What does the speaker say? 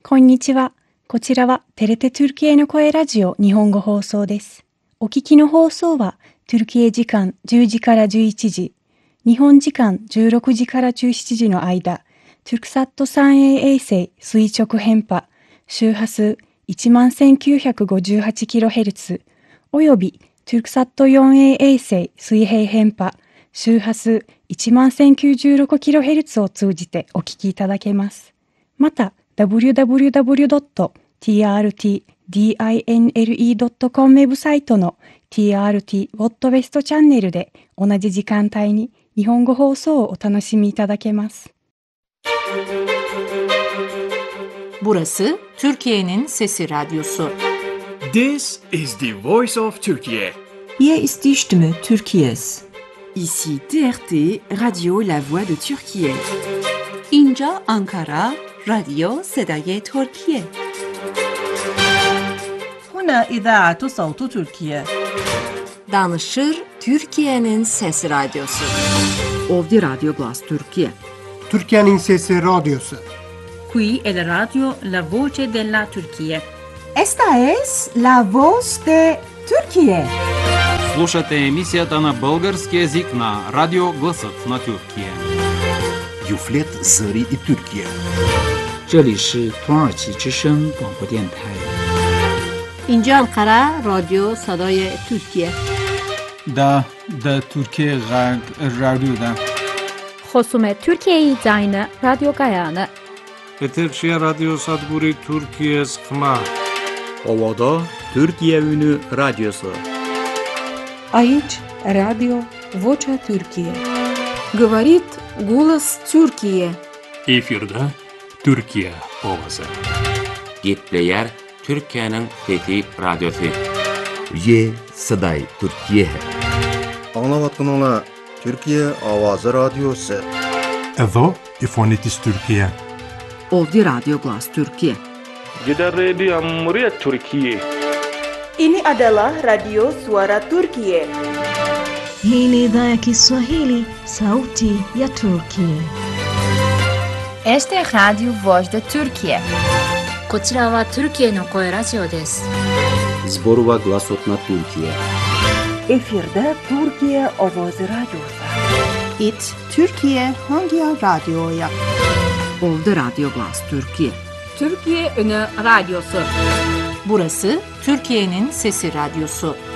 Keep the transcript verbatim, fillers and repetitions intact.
こんにちは。こちらはテレテトゥルキエの声ラジオ日本語放送です。お聞きの放送はトゥルキエ時間じゅうじからじゅういちじ、日本時間じゅうろくじからじゅうしちじの間、トゥルクサット スリーエー 衛星垂直変波、周波数 いちまんせんきゅうひゃくごじゅうはちキロヘルツ およびトゥルクサット フォーエー 衛星水平変波、周波数 いちまんせんきゅうじゅうろくキロヘルツ を通じてお聞きいただけます。また、ダブリューダブリューダブリュードットティーアールティーディーアイエヌエルイードットコム ウェブサイトの ティーアールティー ウォットウェストチャンネルで同じ時間帯に日本語放送をお楽しみいただけます。 Burası Türkiye'nin Sesi Radyosu. This is the voice of Turkey. Hier ist die Stimme Türkiye's. Ici T R T, Radio La Voix de Türkiye. İnca Ankara, Radyo Sedaye Türkiye. هنا إذاعة صوت تركيا. Danışır Türkiye'nin Sesi Radyosu. Ovdi Radio Glas Türkiye. Türkiye'nin Sesi Radyosu. Qui è la radio La Voce della Turchia. Esta es la voz de Türkiye. Слушате емисията на български език на Радио Гласът на Türkiye. Юфлет Зари и Türkiye. 这里是土耳其之声广播电台。 İnca Ankara, Radyo Sedaye Türkiye. Da da Türkiye Radyo'da. خصوم Türkiye Zayne Radyo Gayane. Eterşehir Radyo Sadburi Türkiye Skma. Ovada Türkiye Ünü Radyosu. Aici Radio Vocea Türkiye. Говорит голос Türkiye. Efirde Türkiye ovası. Gitleyer Türkiye'nin Fethi Radyosu. Ye Saday Türkiye. Anlavatkanlar Türkiye Avazı Radyosu. Edo İfonitis Türkiye. Ovdi Radio Glas Türkiye. Jeda Radio Muria Türkiye. Ini adalah Radio Suara Turkiye. Hii ni idhaa ya Kiswahili, sauti ya Turkiye. Este es Radio Voz de Turkiye. こちらはトルキエの声ラジオです。 Zborova Glasot na Türkiye. Efirde Türkiye Avazı Radyosu. It Türkiye Hangi Radyo'ya? Ovdi Radio Glas Türkiye. Türkiye Ünü Radyosu. Burası Türkiye'nin Sesi Radyosu.